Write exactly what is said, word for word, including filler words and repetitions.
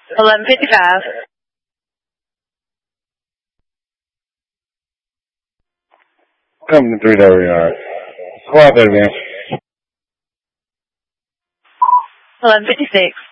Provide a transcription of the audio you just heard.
eleven fifty-five. Coming to three W yard. Squad advance. eleven fifty-six.